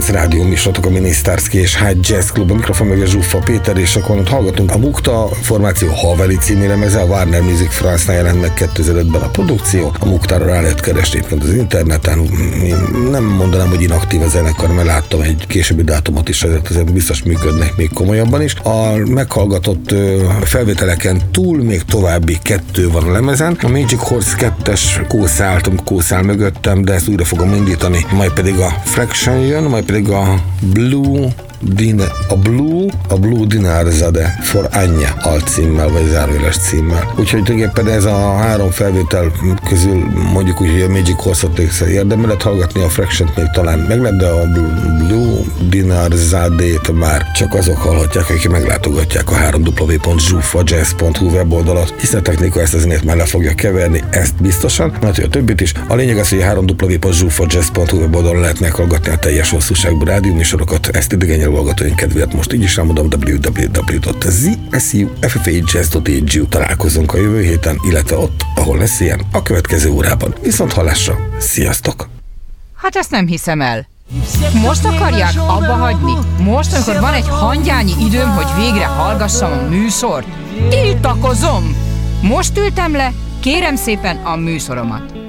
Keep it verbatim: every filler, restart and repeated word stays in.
Rádió műsorotok a Minisztárszki és High Jazz Club, a mikrofon meg a Zsuffa Péter, és akkor ott hallgatunk a Mukta formáció Haveli című lemeze, a Warner Music France-nál jelent meg kétezer-ötben a produkció. A Muktára rá lehet keresni az interneten. Nem mondanám, hogy inaktív a zenekar, mert láttam egy későbbi dátumot is, ezért azért biztos működnek még komolyabban is. A meghallgatott felvételeken túl még további kettő van a lemezen. A Magic Horse kettes kószált, kószál mögöttem, de ezt újra fogom indítani. Majd pedig a Fraction jön, majd pedig a Blue Din, a Blue, a Blue Dinarzade for Anya alcímmel, vagy zárójeles címmel. Úgyhogy tulajdonképpen ez a három felvétel közül mondjuk úgy, hogy a Magic Horse-ot érdemelet hallgatni, a Fraction-t még talán meg lehet, de a Blue Dinarzade-t már csak azok hallhatják, akik meglátogatják a három w pont zsuffa jazz pont hu weboldalat, hiszen a technika ezt az zenét már le fogja keverni, ezt biztosan, mert a többit is. A lényeg az, hogy a három w pont zsuffa jazz pont hu weboldalon lehet meghallgatni a teljes hosszúságú rádióműsorokat, ezt idegen hallgatóink kedvéért most így is elmondom, double-u double-u double-u pont zsuffa pont e u. Találkozunk a jövő héten, illetve ott, ahol lesz ilyen, a következő órában. Viszont hallásra, sziasztok! Hát ezt nem hiszem el. Most akarják abba hagyni? Most, amikor van egy hangyányi időm, hogy végre hallgassam a műsort? Tiltakozom! Most ültem le, kérem szépen a műsoromat.